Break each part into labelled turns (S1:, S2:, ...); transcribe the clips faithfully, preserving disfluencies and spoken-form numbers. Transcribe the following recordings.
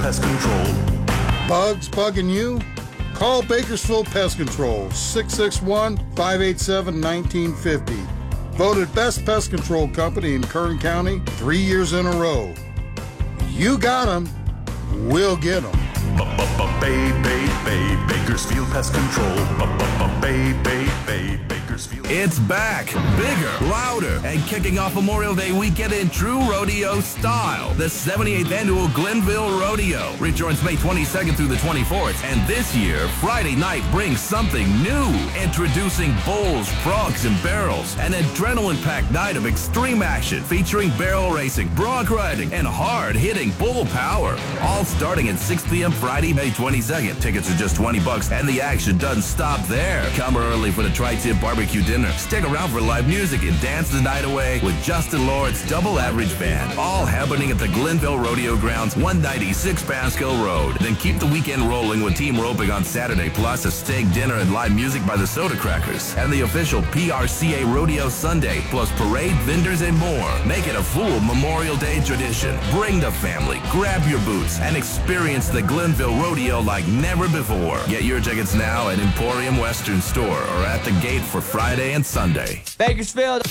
S1: Pest Control.
S2: Bugs bugging you? Call Bakersfield Pest Control, six six one, five eight seven, one nine five zero. Voted Best Pest Control Company in Kern County three years in a row. You got them, we'll get them.
S1: Bay, Bay, Bay, Bakersfield Pest Control. Bay, Bay, Bay, Bakersfield.
S3: It's back, bigger, louder, and kicking off Memorial Day weekend in true rodeo style. The seventy-eighth Annual Glenville Rodeo returns May twenty-second through the twenty-fourth, and this year, Friday night brings something new. Introducing bulls, frogs, and barrels, an adrenaline-packed night of extreme action featuring barrel racing, bronc riding, and hard-hitting bull power. All starting at six p.m. Friday, May twenty-second. Tickets are just twenty bucks, and the action doesn't stop there. Come early for the Tri-Tip Barbecue Dinner. Stick around for live music and dance the night away with Justin Lord's Double Average Band. All happening at the Glenville Rodeo Grounds, one ninety-six Pasco Road. Then keep the weekend rolling with team roping on Saturday, plus a steak dinner and live music by the Soda Crackers. And the official P R C A Rodeo Sunday, plus parade, vendors, and more. Make it a full Memorial Day tradition. Bring the family, grab your boots, and experience the Glenville Rodeo like never before. Get your tickets now at Emporium Western Store or at the gate for Friday and Sunday.
S4: Bakersfield.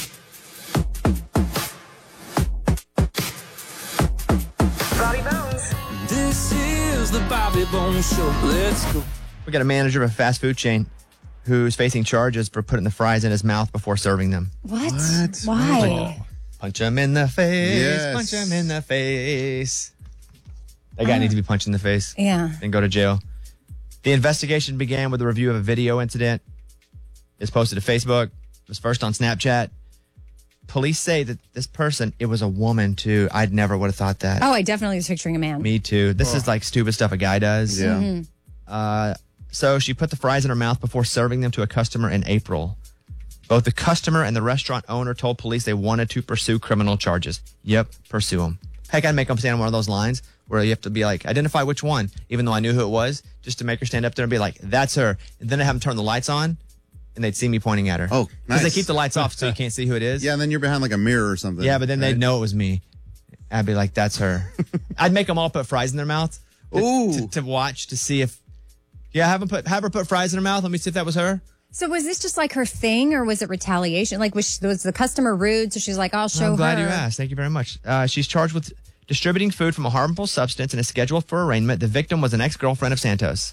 S5: Bobby Bones.
S4: This is the Bobby Bones Show. Let's go.
S6: We got a manager of a fast food chain who's facing charges for putting the fries in his mouth before serving them.
S7: What?
S8: What?
S7: Why?
S6: Punch him in the face.
S8: Yes.
S6: Punch him in the face. That guy uh, needs to be punched in the face.
S7: Yeah.
S6: And go to jail. The investigation began with a review of a video incident. It's posted to Facebook. It was first on Snapchat. Police say that this person, it was a woman too. I'd never would have thought that.
S7: Oh, I definitely was picturing a man.
S6: Me too. This
S8: oh.
S6: is like stupid stuff a guy does.
S8: Yeah.
S7: Mm-hmm.
S6: Uh, so she put the fries in her mouth before serving them to a customer in April. Both the customer and the restaurant owner told police they wanted to pursue criminal charges. Yep, pursue them. Heck, I'd make them stand on one of those lines where you have to be like, identify which one, even though I knew who it was, just to make her stand up there and be like, that's her. And then I have them turn the lights on, and they'd see me pointing at her.
S8: Oh, nice.
S6: Because they keep the lights off so you can't see who it is.
S8: Yeah, and then you're behind like a mirror or something.
S6: Yeah, but then
S8: right?
S6: they'd know it was me. I'd be like, that's her. I'd make them all put fries in their mouth to,
S8: Ooh.
S6: to, to watch to see if, yeah, have, them put, have her put fries in her mouth. Let me see if that was her.
S7: So was this just like her thing, or was it retaliation? Like, was, she, was the customer rude? So she's like, I'll show her.
S6: I'm glad you asked. Thank you very much. Uh, she's charged with distributing food from a harmful substance and is scheduled for arraignment. The victim was an ex-girlfriend of Santos.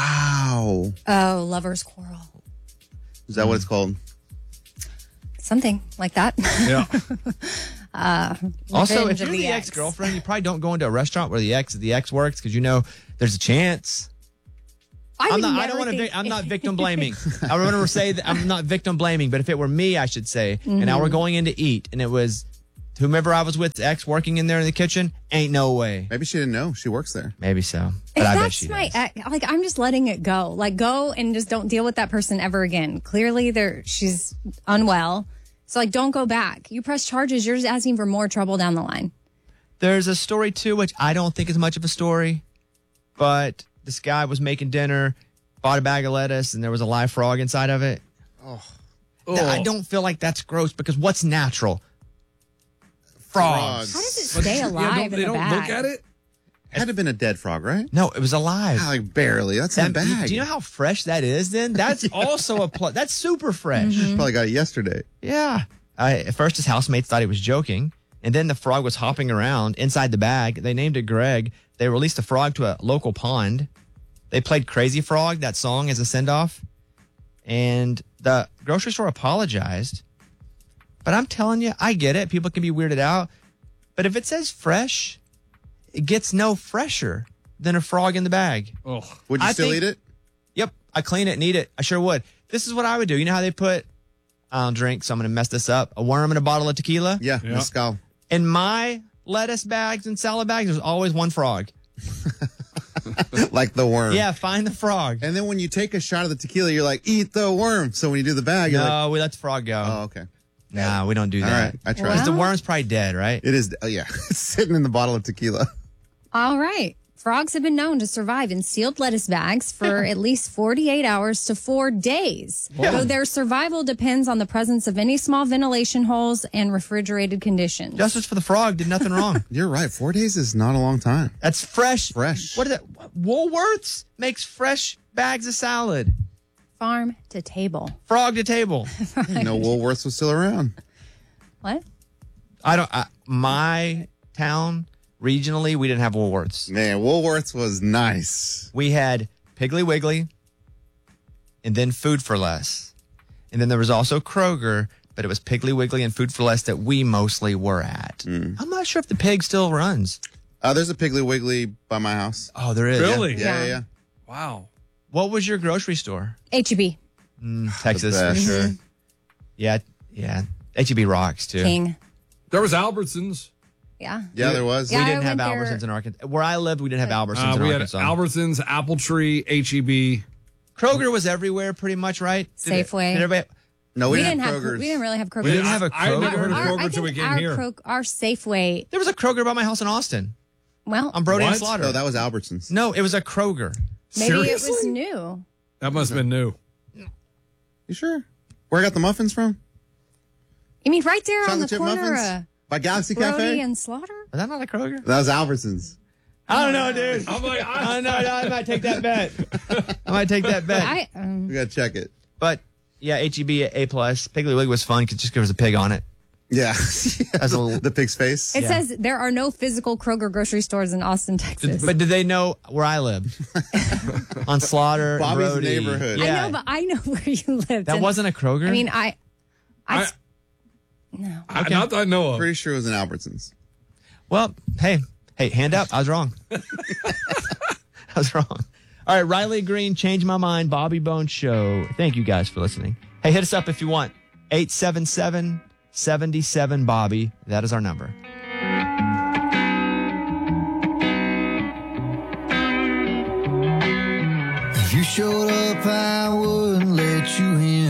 S8: Wow.
S7: Oh, lover's quarrel.
S8: Is that what it's called?
S7: Something like that.
S6: Yeah.
S7: uh,
S6: Also, if
S7: of
S6: you're the,
S7: the
S6: ex girlfriend, you probably don't go into a restaurant where the ex the ex works because you know there's a chance.
S7: I,
S6: I'm
S7: would
S6: not. I don't
S7: never
S6: want to.
S7: think-
S6: I'm not victim blaming. I want to say that I'm not victim blaming. But if it were me, I should say. And now we're going in to eat, and it was whomever I was with, ex working in there in the kitchen. Ain't no way.
S8: Maybe she didn't know she works there.
S6: Maybe so. But
S7: If
S6: I bet
S7: that's
S6: she
S7: my
S6: does.
S7: ex, like, I'm just letting it go. Like, go and just don't deal with that person ever again. Clearly, there she's unwell, so like, don't go back. You press charges, you're just asking for more trouble down the line.
S6: There's a story too, which I don't think is much of a story, but this guy was making dinner, bought a bag of lettuce, and there was a live frog inside of it. Oh, I don't feel like that's gross because what's natural? Frogs.
S7: How does it stay alive
S9: yeah, don't,
S7: in
S9: they
S7: the
S9: don't
S7: bag?
S9: look at it?
S8: Had to have been a dead frog, right?
S6: No, it was alive.
S8: Ah, like barely. That's in a
S6: That-
S8: bag.
S6: Do you know how fresh that is? Then that's also a plus. That's super fresh.
S8: Probably got it yesterday.
S6: Yeah. I, at first, his housemates thought he was joking, and then the frog was hopping around inside the bag. They named it Greg. They released the frog to a local pond. They played Crazy Frog, that song, as a send-off, and the grocery store apologized. But I'm telling you, I get it. People can be weirded out. But if it says fresh, it gets no fresher than a frog in the bag.
S9: Oh,
S8: Would you
S6: I
S8: still
S6: think-
S8: eat it?
S6: Yep, I clean it and eat it. I sure would. This is what I would do. You know how they put, I don't drink, so I'm going to mess this up, a worm in a bottle of tequila?
S8: Yeah,
S9: Yeah.
S8: mezcal.
S6: In my lettuce bags and salad bags, there's always one frog.
S8: Like the worm.
S6: Yeah, find the frog.
S8: And then when you take a shot of the tequila, you're like, eat the worm. So when you do the bag, you're like,
S6: No, we let the frog go.
S8: oh, okay.
S6: Nah, we don't do
S8: All
S6: that.
S8: right. I tried.
S6: Because the
S7: Wow.
S6: worm's probably dead, right?
S8: It is, oh, yeah. It's sitting in the bottle of tequila.
S7: All right. Frogs have been known to survive in sealed lettuce bags for at least forty-eight hours to four days.
S6: Yeah.
S7: Though their survival depends on the presence of any small ventilation holes and refrigerated conditions.
S6: Justice for the frog did nothing wrong.
S8: You're right. Four days is not a long time.
S6: That's fresh.
S8: Fresh.
S6: What is that? Woolworths makes fresh bags of salad.
S7: Farm to table.
S6: Frog to table.
S8: No, Woolworths was still around.
S7: What?
S6: I don't. I, my town regionally, we didn't have Woolworths.
S8: Man, Woolworths was nice.
S6: We had Piggly Wiggly, and then Food for Less, and then there was also Kroger, but it was Piggly Wiggly and Food for Less that we mostly were at.
S8: Mm.
S6: I'm not sure if the pig still runs.
S8: Uh, there's a Piggly Wiggly by my house.
S6: Oh, there is.
S9: Really?
S8: Yeah, yeah, yeah.
S9: Wow.
S6: What was your grocery store?
S7: H E B.
S6: Mm, Texas,
S8: The
S6: for
S8: best.
S6: sure. Yeah, yeah. H E B rocks too.
S7: King.
S9: There was Albertsons.
S7: Yeah.
S8: Yeah, there was.
S7: Yeah,
S6: We
S7: I
S6: didn't have
S7: went there-
S6: Albertsons in Arkansas. Where I lived, we didn't have Albertsons
S9: Uh,
S6: in
S9: we had
S6: Arkansas.
S9: Albertsons, Apple Tree, H E B.
S6: Kroger was everywhere, pretty much, right? Did it-
S7: Safeway.
S6: Did everybody?
S8: No, we,
S7: We
S8: didn't
S7: didn't
S8: have
S7: have.
S8: Kroger's.
S7: We didn't really have Kroger.
S6: We didn't have a
S9: I had never
S6: Kroger.
S9: heard of
S7: Our-
S9: Kroger
S7: I
S9: till we
S7: think
S9: came
S7: our
S9: here.
S7: Krog- our Safeway.
S6: There was a Kroger by my house in Austin
S7: Well,
S6: on Brody and
S9: What?
S6: Slaughter.
S8: No, that was Albertsons.
S6: No, it was a Kroger.
S7: maybe
S9: Seriously?
S7: it was new.
S9: That must have been new.
S8: You sure? Where I got the muffins from?
S7: You mean right there on the
S8: Chocolate chip
S7: corner
S8: muffins?
S7: of
S8: By Galaxy
S7: Brody
S8: Cafe?
S7: and Slaughter?
S6: Was that not a Kroger?
S8: That was Albertsons.
S6: I don't know, dude.
S9: I'm like,
S6: I don't know. I might take that bet. I might take that bet.
S7: I um,
S8: We got to check it.
S6: But yeah, H E B A plus. Piggly Wiggly was fun because just there was a pig on it.
S8: Yeah.
S6: As a little-
S8: the pig's face.
S7: It
S6: Yeah.
S7: says there are no physical Kroger grocery stores in Austin, Texas.
S6: But did they know where I live? On Slaughter,
S8: Bobby's
S6: Brody.
S8: neighborhood.
S6: Yeah.
S7: I know, but I know where you lived.
S6: that
S7: and-
S6: wasn't a Kroger.
S7: I mean, I, I,
S9: I-
S7: no.
S9: I, not that I know of.
S8: Pretty sure it was in Albertsons.
S6: well, hey, hey, hand up. I was wrong. I was wrong. All right, Riley Green, Change My Mind, Bobby Bones Show. Thank you guys for listening. Hey, hit us up if you want. eight seven seven, seven seven, Bobby. That is our number.
S10: If you showed up, I wouldn't let you in.